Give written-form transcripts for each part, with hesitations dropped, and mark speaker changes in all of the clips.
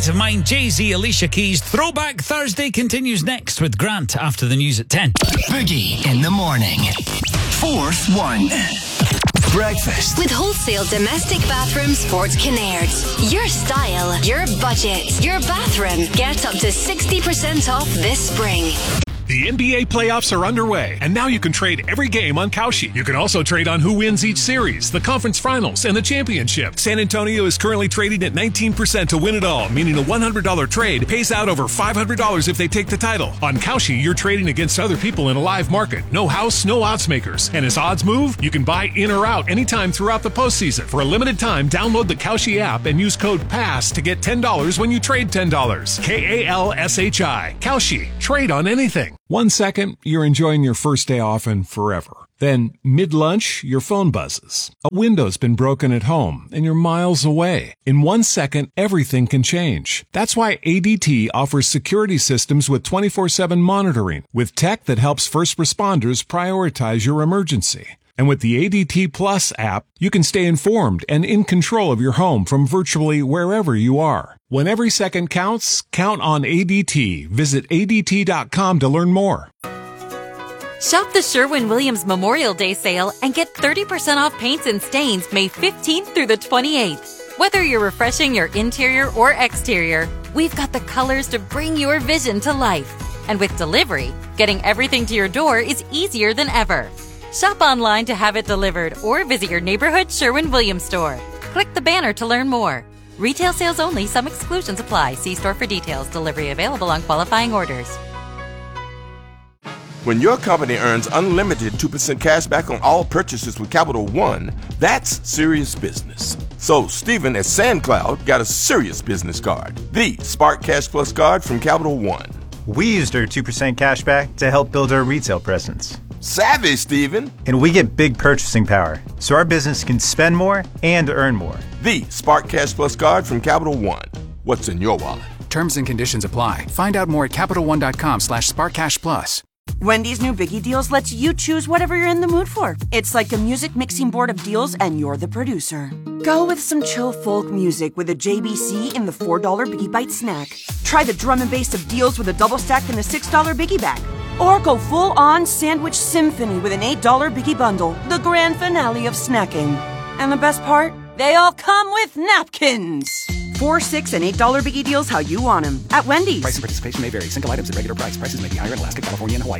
Speaker 1: State of Mind, Jay-Z, Alicia Keys. Throwback Thursday continues next with Grant after the news at 10.
Speaker 2: Boogie in the morning. Fourth one. Breakfast.
Speaker 3: With wholesale domestic bathrooms Fort Kinnaird. Your style, your budget, your bathroom. Get up to 60% off this spring.
Speaker 4: The NBA playoffs are underway, and now you can trade every game on Kalshi. You can also trade on who wins each series, the conference finals, and the championship. San Antonio is currently trading at 19% to win it all, meaning a $100 trade pays out over $500 if they take the title. On Kalshi, you're trading against other people in a live market. No house, no odds makers. And as odds move, you can buy in or out anytime throughout the postseason. For a limited time, download the Kalshi app and use code PASS to get $10 when you trade $10. KALSHI. Kalshi. Trade on anything.
Speaker 5: 1 second, you're enjoying your first day off and forever. Then, mid-lunch, your phone buzzes. A window's been broken at home, and you're miles away. In 1 second, everything can change. That's why ADT offers security systems with 24/7 monitoring, with tech that helps first responders prioritize your emergency. And with the ADT Plus app, you can stay informed and in control of your home from virtually wherever you are. When every second counts, count on ADT. Visit ADT.com to learn more.
Speaker 6: Shop the Sherwin-Williams Memorial Day sale and get 30% off paints and stains May 15th through the 28th. Whether you're refreshing your interior or exterior, we've got the colors to bring your vision to life. And with delivery, getting everything to your door is easier than ever. Shop online to have it delivered or visit your neighborhood Sherwin-Williams store. Click the banner to learn more. Retail sales only. Some exclusions apply. See store for details. Delivery available on qualifying orders.
Speaker 7: When your company earns unlimited 2% cash back on all purchases with Capital One, that's serious business. So Stephen at SandCloud got a serious business card. The Spark Cash Plus card from Capital One.
Speaker 8: We used our 2% cash back to help build our retail presence.
Speaker 7: Savvy, Stephen.
Speaker 8: And we get big purchasing power, so our business can spend more and earn more.
Speaker 7: The Spark Cash Plus card from Capital One. What's in your wallet?
Speaker 9: Terms and conditions apply. Find out more at CapitalOne.com/SparkCashPlus.
Speaker 10: Wendy's new Biggie Deals lets you choose whatever you're in the mood for. It's like a music mixing board of deals, and you're the producer. Go with some chill folk music with a JBC in the $4 Biggie Bite snack. Try the drum and bass of deals with a double stack in the $6 Biggie Bag. Or go full-on sandwich symphony with an $8 Biggie Bundle, the grand finale of snacking. And the best part? They all come with napkins. $4, $6, and $8 Biggie Deals how you want them at Wendy's.
Speaker 9: Price and participation may vary. Single items at regular price. Prices may be higher in Alaska, California, and Hawaii.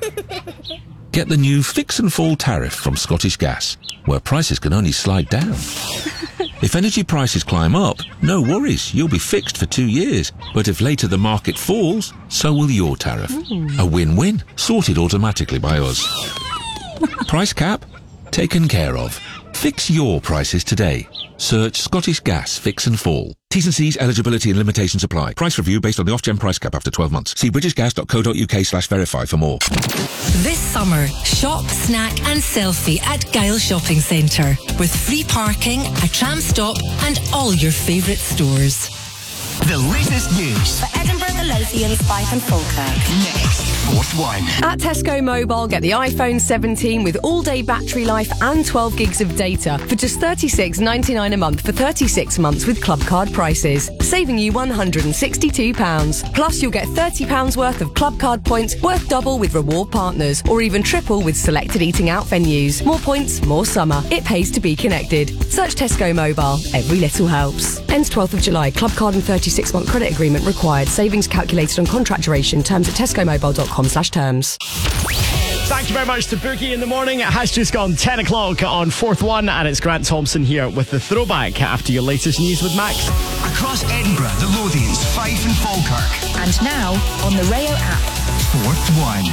Speaker 11: Get the new Fix and Fall tariff from Scottish Gas, where prices can only slide down. If energy prices climb up, no worries, you'll be fixed for 2 years. But if later the market falls, so will your tariff. A win-win, sorted automatically by us. Price cap? Taken care of. Fix your prices today. Search Scottish Gas Fix and Fall. T's and C's, eligibility and limitations apply. Price review based on the off-gen price cap after 12 months. See britishgas.co.uk/verify for more.
Speaker 12: This summer, shop, snack and selfie at Gyle Shopping Centre. With free parking, a tram stop and all your favourite stores.
Speaker 2: The latest news
Speaker 3: For Edinburgh, the Lothians, Fife and Falkirk.
Speaker 2: next. Fourth one.
Speaker 13: At Tesco Mobile, get the iPhone 17 with all-day battery life and 12 gigs of data for just $36.99 a month for 36 months with Club Card prices, saving you £162. Plus, you'll get £30 worth of Club Card points worth double with reward partners, or even triple with selected eating out venues. More points, more summer. It pays to be connected. Search Tesco Mobile. Every little helps. Ends 12th of July. Club Card and 36-month credit agreement required. Savings calculated on contract duration. Terms at tescomobile.com/terms.
Speaker 14: Thank you very much to Boogie in the morning. It has just gone 10 o'clock on Fourth One, and it's Grant Thompson here with the throwback after your latest news with Max.
Speaker 2: Across Edinburgh, the Lothians, Fife and Falkirk.
Speaker 12: And now on the Rayo app.
Speaker 2: Fourth one.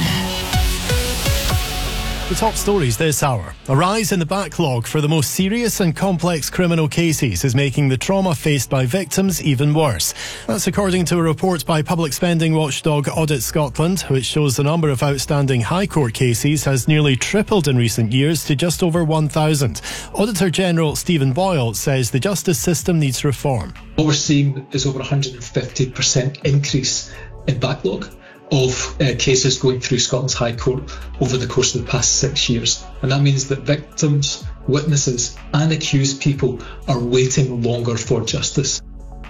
Speaker 14: The top stories this hour. A rise in the backlog for the most serious and complex criminal cases is making the trauma faced by victims even worse. That's according to a report by public spending watchdog Audit Scotland, which shows the number of outstanding High Court cases has nearly tripled in recent years to just over 1,000. Auditor General Stephen Boyle says the justice system needs reform.
Speaker 15: What we're seeing is over 150% increase in backlog of cases going through Scotland's High Court over the course of the past 6 years. And that means that victims, witnesses and accused people are waiting longer for justice.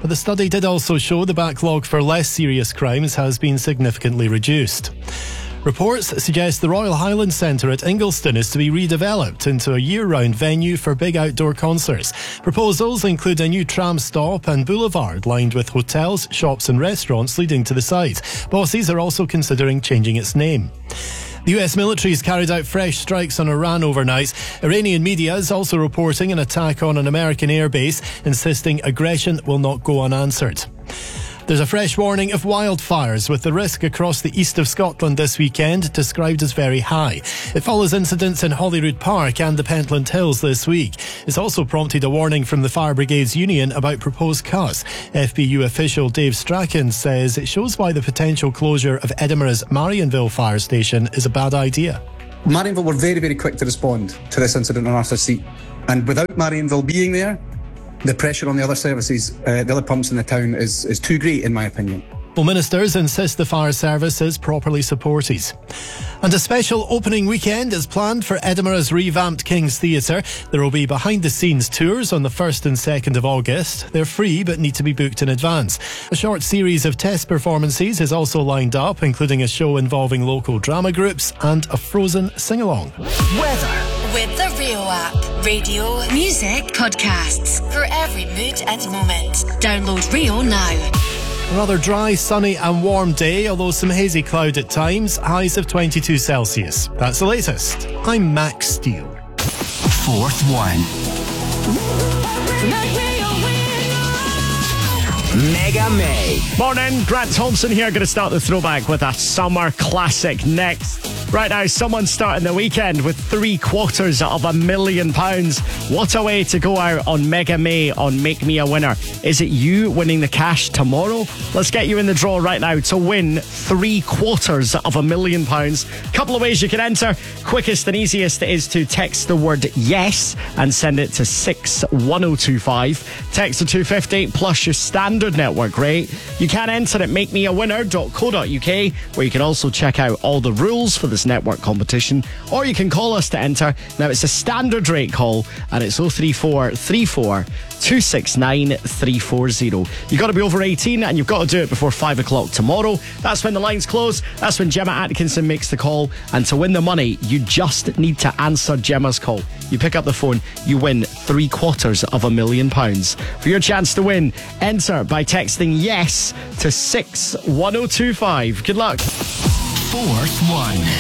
Speaker 14: But the study did also show the backlog for less serious crimes has been significantly reduced. Reports suggest the Royal Highland Centre at Ingliston is to be redeveloped into a year-round venue for big outdoor concerts. Proposals include a new tram stop and boulevard lined with hotels, shops and restaurants leading to the site. Bosses are also considering changing its name. The US military has carried out fresh strikes on Iran overnight. Iranian media is also reporting an attack on an American airbase, insisting aggression will not go unanswered. There's a fresh warning of wildfires, with the risk across the east of Scotland this weekend described as very high. It follows incidents in Holyrood Park and the Pentland Hills this week. It's also prompted a warning from the Fire Brigades Union about proposed cuts. FBU official Dave Strachan says it shows why the potential closure of Edinburgh's Marionville fire station is a bad idea.
Speaker 16: Marionville were very, very quick to respond to this incident on Arthur's Seat. And without Marionville being there, the pressure on the other services, the other pumps in the town is too great, in my opinion.
Speaker 14: Well, ministers insist the fire service is properly supported. And a special opening weekend is planned for Edinburgh's revamped King's Theatre. There will be behind-the-scenes tours on the 1st and 2nd of August. They're free but need to be booked in advance. A short series of test performances is also lined up, including a show involving local drama groups and a Frozen sing-along.
Speaker 3: Weather. With the Rio app. Radio, music, podcasts. For every mood and moment. Download Rio now.
Speaker 14: Another dry, sunny and warm day, although some hazy cloud at times. Highs of 22 Celsius. That's the latest. I'm Max Steele.
Speaker 2: Fourth one. Mega May.
Speaker 17: Morning, Grant Thompson here. Going to start the throwback with a summer classic next. Right now, someone's starting the weekend with £750,000. What a way to go out on Mega May on Make Me a Winner. Is it you winning the cash tomorrow? Let's get you in the draw right now to win £750,000. Couple of ways you can enter. Quickest and easiest is to text the word yes and send it to 61025. Text to 250 plus your standard network rate. You can enter at makemeawinner.co.uk, where you can also check out all the rules for this network competition, or you can call us to enter. Now it's a standard rate call and it's 03434 269 340. You've got to be over 18 and you've got to do it before 5 o'clock tomorrow. That's when the lines close. That's when Gemma Atkinson makes the call. And to win the money, you just need to answer Gemma's call. You pick up the phone, you win £750,000. For your chance to win, enter by texting yes to 61025. Good luck.
Speaker 2: Fourth one.